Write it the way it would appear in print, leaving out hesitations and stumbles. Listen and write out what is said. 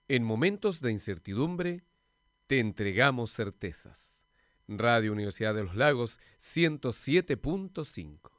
En momentos de incertidumbre, te entregamos certezas. Radio Universidad de los Lagos 107.5.